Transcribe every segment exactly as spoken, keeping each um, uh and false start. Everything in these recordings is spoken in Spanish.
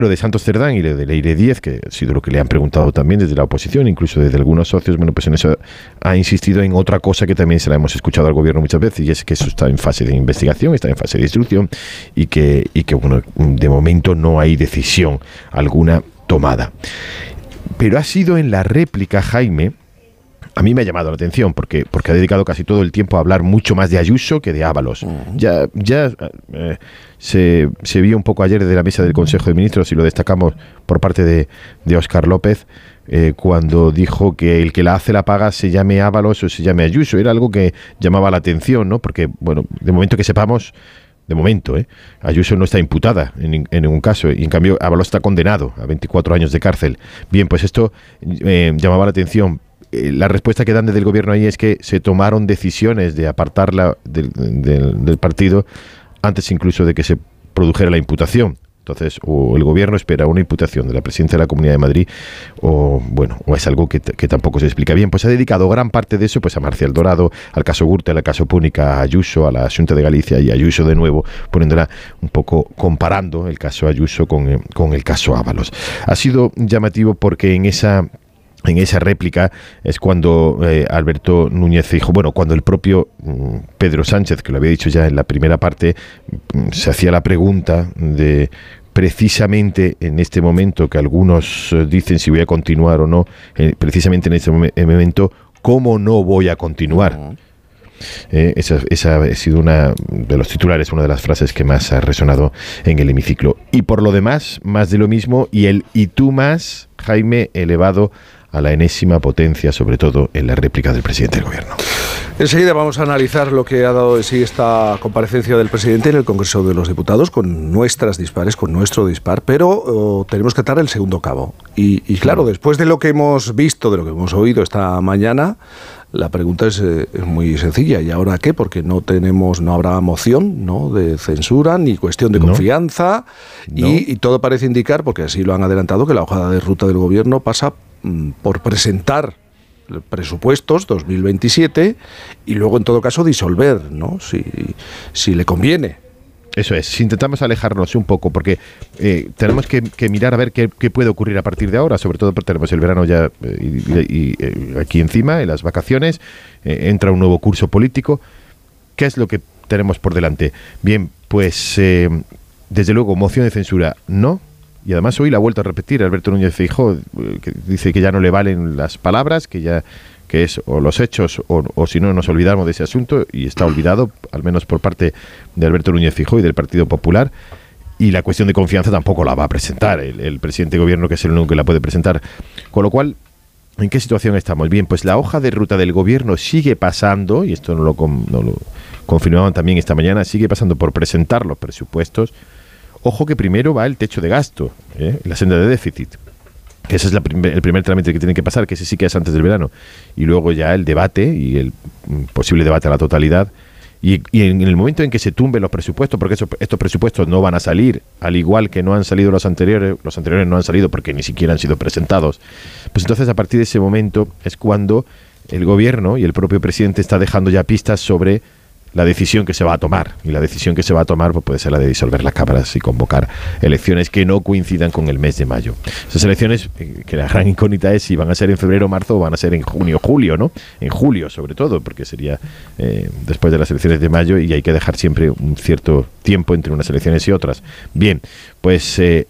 Lo de Santos Cerdán y lo de Leire Díez, que ha sido lo que le han preguntado también desde la oposición, incluso desde algunos socios, bueno, pues en eso ha insistido en otra cosa que también se la hemos escuchado al gobierno muchas veces, y es que eso está en fase de investigación, está en fase de instrucción, y que, y que bueno, de momento no hay decisión alguna tomada. Pero ha sido en la réplica, Jaime, a mí me ha llamado la atención porque, porque ha dedicado casi todo el tiempo a hablar mucho más de Ayuso que de Ábalos. Uh-huh. Ya, ya eh, se, se vio un poco ayer de la mesa del Consejo de Ministros, y lo destacamos por parte de, de Óscar López, eh, cuando dijo que el que la hace la paga, se llame Ábalos o se llame Ayuso. Era algo que llamaba la atención, ¿no? Porque, bueno, de momento que sepamos, de momento, ¿eh? Ayuso no está imputada en, en ningún caso, y en cambio Ábalos está condenado a veinticuatro años de cárcel. Bien, pues esto eh, llamaba la atención. La respuesta que dan desde el gobierno ahí es que se tomaron decisiones de apartarla del, del, del partido antes incluso de que se produjera la imputación. Entonces, o el gobierno espera una imputación de la presidenta de la Comunidad de Madrid, o bueno, o es algo que, que tampoco se explica bien. Pues ha dedicado gran parte de eso pues a Marcial Dorado, al caso Gürtel, al caso Púnica, a Ayuso, a la Xunta de Galicia y a Ayuso de nuevo, poniéndola un poco, comparando el caso Ayuso con, con el caso Ábalos. Ha sido llamativo porque en esa... En esa réplica es cuando eh, Alberto Núñez Feijóo, bueno, cuando el propio mm, Pedro Sánchez, que lo había dicho ya en la primera parte, mm, se hacía la pregunta de precisamente en este momento que algunos eh, dicen si voy a continuar o no, eh, precisamente en este mom- momento, ¿cómo no voy a continuar? Uh-huh. Eh, esa, esa ha sido una de los titulares, una de las frases que más ha resonado en el hemiciclo. Y por lo demás, más de lo mismo, y el y tú más, Jaime, elevado a la enésima potencia, sobre todo en la réplica del presidente del gobierno. Enseguida vamos a analizar lo que ha dado de sí esta comparecencia del presidente en el Congreso de los Diputados, con nuestras dispares, con nuestro dispar, pero oh, tenemos que atar el segundo cabo. Y, y claro, después de lo que hemos visto, de lo que hemos oído esta mañana, la pregunta es, eh, es muy sencilla. ¿Y ahora qué? Porque no tenemos, no habrá moción, ¿no?, de censura ni cuestión de no. confianza, no. y, y todo parece indicar, porque así lo han adelantado, que la hoja de ruta del gobierno pasa mm, por presentar presupuestos dos mil veintisiete y luego en todo caso disolver, ¿no?, si, si le conviene. Eso es, si intentamos alejarnos un poco, porque eh, tenemos que, que mirar a ver qué, qué puede ocurrir a partir de ahora, sobre todo porque tenemos el verano ya eh, y, y, y aquí encima, en las vacaciones, eh, entra un nuevo curso político. ¿Qué es lo que tenemos por delante? Bien, pues eh, desde luego moción de censura no, y además hoy la ha vuelto a repetir Alberto Núñez Feijóo, eh, que dice que ya no le valen las palabras, que ya que es o los hechos o, o si no nos olvidamos de ese asunto, y está olvidado, al menos por parte de Alberto Núñez Feijóo y del Partido Popular, y la cuestión de confianza tampoco la va a presentar el, el presidente de gobierno, que es el único que la puede presentar. Con lo cual, ¿en qué situación estamos? Bien, pues la hoja de ruta del gobierno sigue pasando, y esto no lo, no lo confirmaban también esta mañana, sigue pasando por presentar los presupuestos. Ojo que primero va el techo de gasto, ¿eh? la senda de déficit, que ese es la prim- el primer trámite que tiene que pasar, que ese sí que es antes del verano, y luego ya el debate y el mm, posible debate a la totalidad, y, y en, en el momento en que se tumben los presupuestos, porque eso, estos presupuestos no van a salir, al igual que no han salido los anteriores, los anteriores no han salido porque ni siquiera han sido presentados, pues entonces a partir de ese momento es cuando el gobierno y el propio presidente está dejando ya pistas sobre la decisión que se va a tomar, y la decisión que se va a tomar pues puede ser la de disolver las cámaras y convocar elecciones que no coincidan con el mes de mayo. Esas elecciones, eh, que la gran incógnita es si van a ser en febrero, marzo, o van a ser en junio, julio, ¿no? En julio, sobre todo, porque sería eh, después de las elecciones de mayo, y hay que dejar siempre un cierto tiempo entre unas elecciones y otras. Bien, pues eh,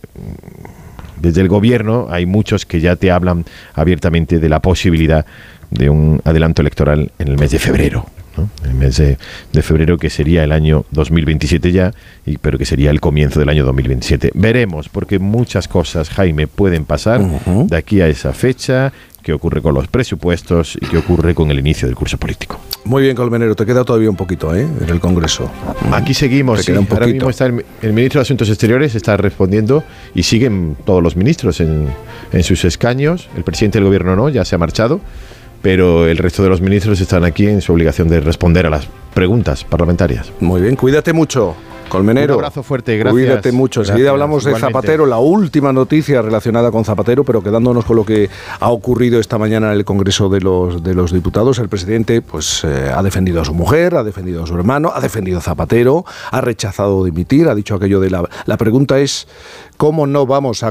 desde el gobierno hay muchos que ya te hablan abiertamente de la posibilidad de un adelanto electoral en el mes de febrero, ¿no? El mes de, de febrero, que sería el año dos mil veintisiete ya, y, pero que sería el comienzo del año dos mil veintisiete. Veremos, porque muchas cosas, Jaime, pueden pasar uh-huh. de aquí a esa fecha, qué ocurre con los presupuestos y qué ocurre con el inicio del curso político. Muy bien, Colmenero, te queda todavía un poquito, ¿eh?, en el Congreso. Aquí seguimos, sí. Ahora mismo está el, el ministro de Asuntos Exteriores está respondiendo, y siguen todos los ministros en, en sus escaños. El presidente del gobierno no, ya se ha marchado, pero el resto de los ministros están aquí en su obligación de responder a las preguntas parlamentarias. Muy bien, cuídate mucho. Colmenero, un abrazo fuerte, gracias. Cuídate mucho. Enseguida hablamos de igualmente. Zapatero, la última noticia relacionada con Zapatero, pero quedándonos con lo que ha ocurrido esta mañana en el Congreso de los, de los Diputados. El presidente pues eh, ha defendido a su mujer, ha defendido a su hermano, ha defendido a Zapatero, ha rechazado dimitir, ha dicho aquello de la... La pregunta es, ¿cómo no vamos a